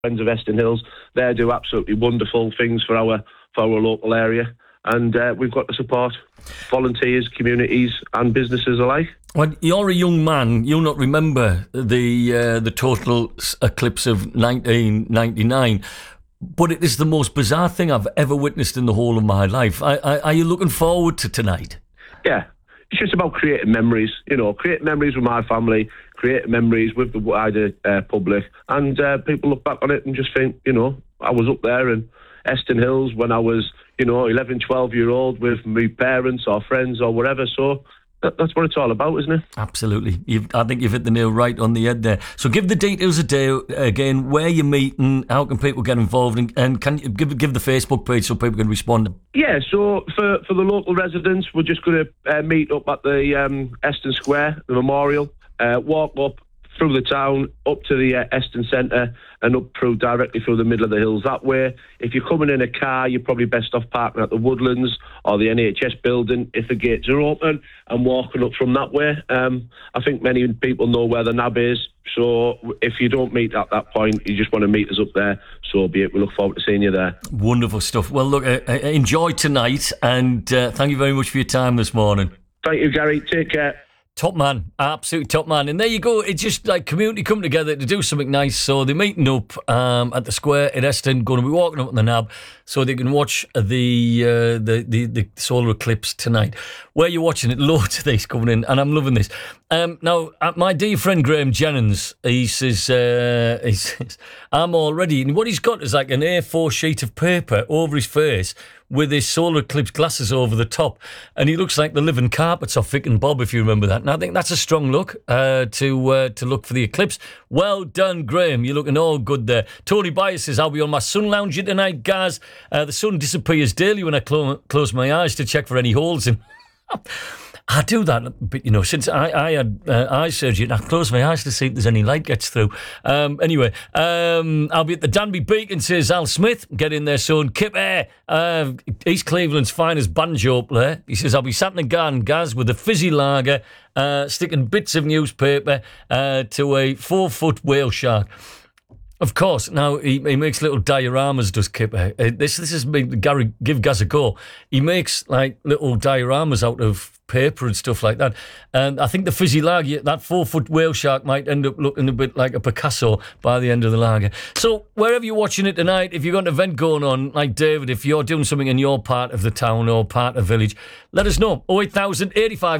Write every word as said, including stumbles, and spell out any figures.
friends of Eston Hills. They do absolutely wonderful things for our for our local area. And uh, we've got to support volunteers, communities and businesses alike. Well, you're a young man. You'll not remember the uh, the total eclipse of nineteen ninety-nine, but it is the most bizarre thing I've ever witnessed in the whole of my life. I, I, are you looking forward to tonight? Yeah, it's just about creating memories, you know, creating memories with my family, creating memories with the wider uh, public, and uh, people look back on it and just think, you know, I was up there in Eston Hills when I was, you know, eleven, twelve year old with my parents or friends or whatever. So that, that's what it's all about, isn't it? Absolutely. You've, I think you've hit the nail right on the head there. So give the details a day again, where you're meeting, how can people get involved, and, and can you give give the Facebook page so people can respond? Yeah, so for, for the local residents, we're just going to uh, meet up at the um, Eston Square, the memorial, uh, walk up through the town, up to the uh, Eston Centre and up through directly through the middle of the hills that way. If you're coming in a car, you're probably best off parking at the Woodlands or the N H S building if the gates are open and walking up from that way. Um, I think many people know where the N A B is, so if you don't meet at that point, you just want to meet us up there, so be it. We look forward to seeing you there. Wonderful stuff. Well, look, uh, enjoy tonight, and uh, thank you very much for your time this morning. Thank you, Gary. Take care. Top man, absolute top man. And there you go. It's just like community coming together to do something nice. So they're meeting up um, at the square at Eston, going to be walking up on the N A B so they can watch the, uh, the the the solar eclipse tonight. Where you're watching it, loads of these coming in, and I'm loving this. Um, now, uh, my dear friend Graham Jennings, he says, uh, he says, I'm already, and what he's got is like an A four sheet of paper over his face with his solar eclipse glasses over the top, and he looks like the living carpets off Vic and Bob, if you remember that. And I think that's a strong look uh, to uh, to look for the eclipse. Well done, Graham. You're looking all good there. Tony Byers says, I'll be on my sun lounger tonight, guys. Uh, the sun disappears daily when I clo- close my eyes to check for any holes in. I do that, but, you know, since I, I had uh, eye surgery, I close my eyes to see if there's any light gets through. Um, anyway, um, I'll be at the Danby Beacon, says Al Smith. Get in there soon. Kip Air, uh, East Cleveland's finest banjo player. He says, I'll be sat in the garden, Gaz, with a fizzy lager, uh, sticking bits of newspaper uh, to a four-foot whale shark. Of course. Now, he, he makes little dioramas, does Kipper. Uh, this this is Gary, give Gaz a go. He makes, like, little dioramas out of paper and stuff like that. And I think the fizzy lager, that four-foot whale shark might end up looking a bit like a Picasso by the end of the lager. So, wherever you're watching it tonight, if you've got an event going on, like David, if you're doing something in your part of the town or part of the village, let us know. oh eight thousand eighty-five